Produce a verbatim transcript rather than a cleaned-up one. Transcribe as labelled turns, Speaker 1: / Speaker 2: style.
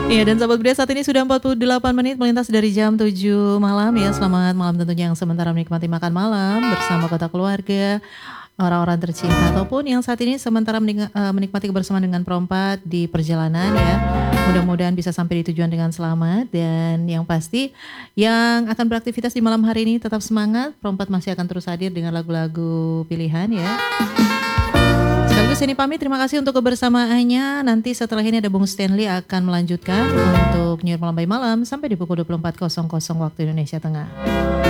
Speaker 1: Iya dan Sobat Budia saat ini sudah empat puluh delapan menit melintas dari jam tujuh malam ya. Selamat malam tentunya yang sementara menikmati makan malam bersama kota keluarga, orang-orang tercinta ataupun yang saat ini sementara mening eee, menikmati kebersamaan dengan perompak di perjalanan ya. Mudah-mudahan bisa sampai di tujuan dengan selamat dan yang pasti yang akan beraktivitas di malam hari ini tetap semangat, perompak masih akan terus hadir dengan lagu-lagu pilihan ya. Sekaligus ini pamit, terima kasih untuk kebersamaannya. Nanti setelah ini ada Bung Stanley akan melanjutkan untuk New York Malam by Malam sampai di pukul dua puluh empat waktu Indonesia Tengah.